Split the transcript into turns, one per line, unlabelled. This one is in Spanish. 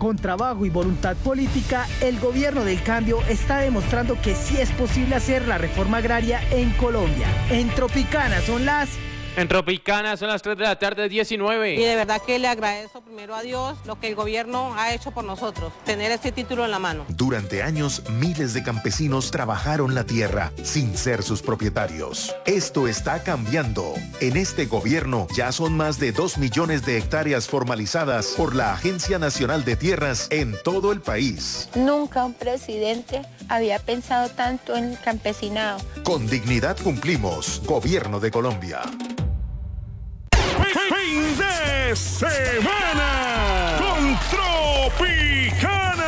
Con trabajo y voluntad política, el gobierno del cambio está demostrando que sí es posible hacer la reforma agraria en Colombia. En Tropicana son las
3 de la tarde, 19.
Y de verdad que le agradezco primero a Dios lo que el gobierno ha hecho por nosotros, tener este título en la mano.
Durante años, miles de campesinos trabajaron la tierra sin ser sus propietarios. Esto está cambiando. En este gobierno ya son más de 2 millones de hectáreas formalizadas por la Agencia Nacional de Tierras en todo el país.
Nunca un presidente había pensado tanto en el campesinado.
Con dignidad cumplimos. Gobierno de Colombia.
¡Fin de semana! ¡Con Tropicana!